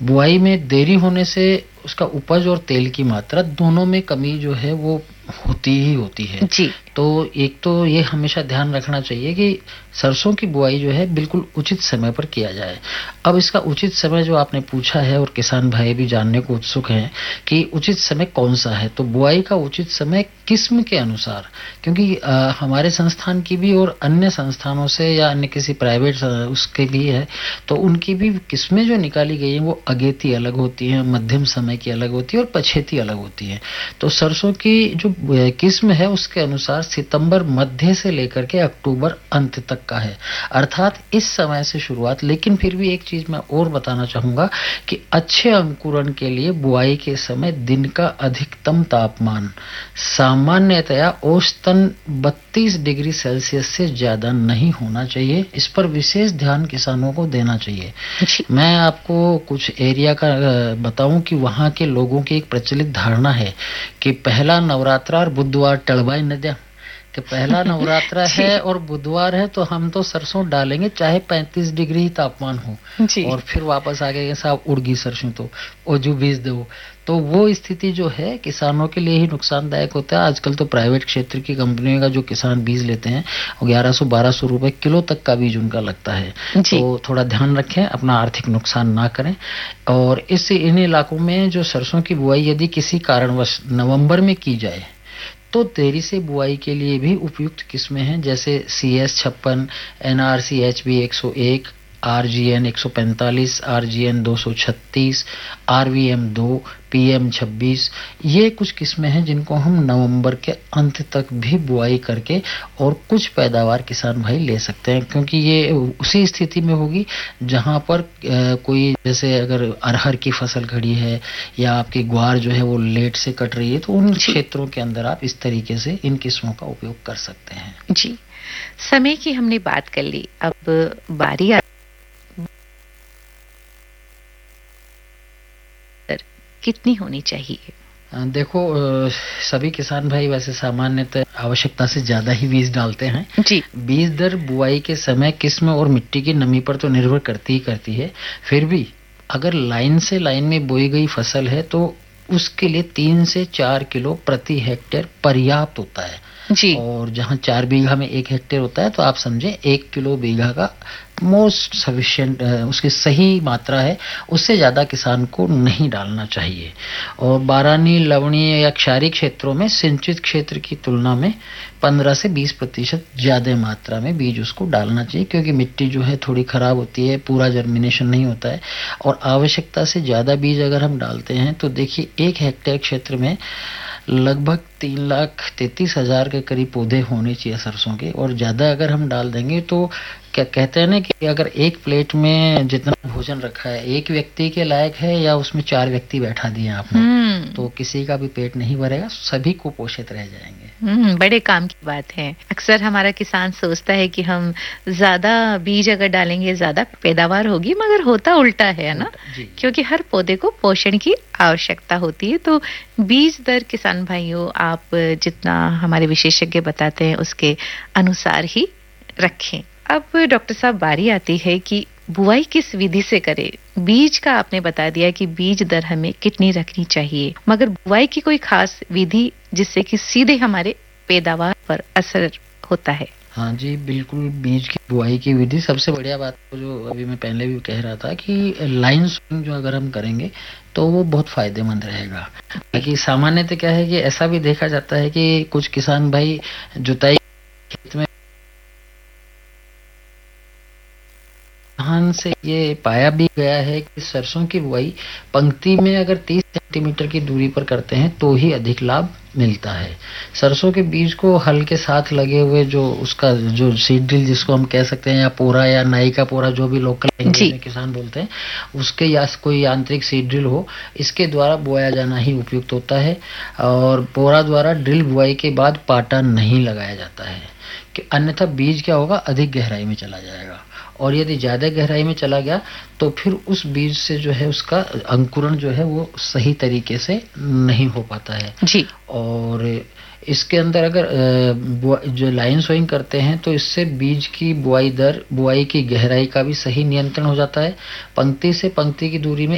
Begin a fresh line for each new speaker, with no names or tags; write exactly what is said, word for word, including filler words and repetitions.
बुआई में देरी होने से उसका उपज और तेल की मात्रा दोनों में कमी जो है वो होती ही होती है
जी।
तो एक तो ये हमेशा ध्यान रखना चाहिए कि सरसों की बुआई जो है बिल्कुल उचित समय पर किया जाए। अब इसका उचित समय जो आपने पूछा है और किसान भाई भी जानने को उत्सुक हैं कि उचित समय कौन सा है, तो बुआई का उचित समय किस्म के अनुसार, क्योंकि आ, हमारे संस्थान की भी और अन्य संस्थानों से या अन्य किसी प्राइवेट उसके भी है, तो उनकी भी किस्में जो निकाली गई हैं वो अगेती अलग होती हैं, मध्यम समय की अलग होती है और पछेती अलग होती है। तो सरसों की जो किस्म है उसके अनुसार सितंबर मध्य से लेकर के अक्टूबर अंत तक का है, अर्थात इस समय से शुरुआत। लेकिन फिर भी एक चीज मैं और बताना चाहूंगा कि अच्छे अंकुरण के लिए बुआई के समय दिन का अधिकतम तापमान सामान्यतया औसतन बत्तीस डिग्री सेल्सियस से ज्यादा नहीं होना चाहिए। इस पर विशेष ध्यान किसानों को देना चाहिए। मैं आपको कुछ एरिया का बताऊं कि वहां के लोगों की एक प्रचलित धारणा है कि पहला नवरात्रा और बुधवार टलवाई नदिया कि पहला नवरात्रा है और बुधवार है तो हम तो सरसों डालेंगे चाहे पैंतीस डिग्री तापमान हो, और फिर वापस आ गए साहब उड़गी सरसों तो और जो बीज दो। तो वो स्थिति जो है किसानों के लिए ही नुकसानदायक होता है। आजकल तो प्राइवेट क्षेत्र की कंपनियों का जो किसान बीज लेते हैं वो ग्यारह सौ बारह सौ रुपए किलो तक का बीज उनका लगता है। तो थोड़ा ध्यान रखें, अपना आर्थिक नुकसान ना करें। और इस इन इलाकों में जो सरसों की बुआई यदि किसी कारणवश नवंबर में की जाए तो देरी से बुआई के लिए भी उपयुक्त किस्में हैं, जैसे सी एस छप्पन, N R C H B एक सौ एक, आर जी एन एक सौ पैंतालीस, आर जी एन दो सौ छत्तीस, आर वी एम दो, पी एम छब्बीस। ये कुछ किस्में हैं जिनको हम नवंबर के अंत तक भी बुआई करके और कुछ पैदावार किसान भाई ले सकते हैं, क्योंकि ये उसी स्थिति में होगी जहां पर आ, कोई जैसे अगर अरहर की फसल खड़ी है या आपकी ग्वार जो है वो लेट से कट रही है, तो उन क्षेत्रों के अंदर आप इस तरीके से इन किस्मों का उपयोग कर सकते हैं।
जी, समय की हमने बात कर ली, अब बारी कितनी होनी चाहिए?
देखो, सभी किसान भाई वैसे सामान्यतः आवश्यकता से ज्यादा ही बीज डालते हैं।
जी।
बीज दर बुआई के समय किस्म और मिट्टी की नमी पर तो निर्भर करती ही करती है। फिर भी अगर लाइन से लाइन में बोई गई फसल है तो उसके लिए तीन से चार किलो प्रति हेक्टेयर पर्याप्त होता है।
जी।
और जहां चार बीघा में एक हेक्टेयर होता है तो आप समझे एक किलो बीघा का मोस्ट सफिशिएंट उसकी सही मात्रा है, उससे ज्यादा किसान को नहीं डालना चाहिए। और बारानी, लवणीय या क्षारीय क्षेत्रों में सिंचित क्षेत्र की तुलना में पंद्रह से बीस प्रतिशत ज्यादा मात्रा में बीज उसको डालना चाहिए, क्योंकि मिट्टी जो है थोड़ी खराब होती है, पूरा जर्मिनेशन नहीं होता है। और आवश्यकता से ज्यादा बीज अगर हम डालते हैं तो देखिए एक हेक्टेयर क्षेत्र में लगभग तीन लाख तैतीस हजार के करीब पौधे होने चाहिए सरसों के, और ज्यादा अगर हम डाल देंगे तो क्या कहते हैं ना कि अगर एक प्लेट में जितना भोजन रखा है एक व्यक्ति के लायक है या उसमें चार व्यक्ति बैठा दिए आपने, तो किसी का भी पेट नहीं भरेगा, सभी को पोषित रह जाएंगे।
हम्म, बड़े काम की बात है। अक्सर हमारा किसान सोचता है कि हम ज्यादा बीज अगर डालेंगे ज्यादा पैदावार होगी, मगर होता उल्टा है ना, क्योंकि हर पौधे को पोषण की आवश्यकता होती है। तो बीज दर किसान भाइयों आप जितना हमारे विशेषज्ञ बताते हैं उसके अनुसार ही रखें। अब डॉक्टर साहब बारी आती है कि बुआई किस विधि से करें। बीज का आपने बता दिया कि बीज दर हमें कितनी रखनी चाहिए, मगर बुआई की कोई खास विधि जिससे कि सीधे हमारे पैदावार पर असर होता है?
हाँ जी, बिल्कुल। बीज की बुआई की विधि सबसे बढ़िया बात जो अभी मैं पहले भी कह रहा था कि लाइन सोइंग जो अगर हम करेंगे तो वो बहुत फायदेमंद रहेगा। कि सामान्यतः क्या है कि ऐसा भी देखा जाता है कि कुछ किसान भाई जुताई खेत में से ये पाया भी गया है कि सरसों की बुआई पंक्ति में अगर तीस सेंटीमीटर की दूरी पर करते हैं तो ही अधिक लाभ मिलता है। सरसों के बीज को हल के साथ लगे हुए जो उसका जो सीड ड्रिल जिसको हम कह सकते हैं, या पोरा या नाई का पोरा जो भी लोकल लैंग्वेज में किसान बोलते हैं, उसके या कोई यांत्रिक सीड ड्रिल हो, इसके द्वारा बोया जाना ही उपयुक्त होता है। और पोरा द्वारा ड्रिल बुआई के बाद पाटा नहीं लगाया जाता है, कि अन्यथा बीज क्या होगा, अधिक गहराई में चला जाएगा, और यदि ज्यादा गहराई में चला गया तो फिर उस बीज से जो है उसका अंकुरण जो है वो सही तरीके से नहीं हो पाता है
जी।
और इसके अंदर अगर जो लाइन सोइंग करते हैं तो इससे बीज की बुआई दर, बुआई की गहराई का भी सही नियंत्रण हो जाता है। पंक्ति से पंक्ति की दूरी में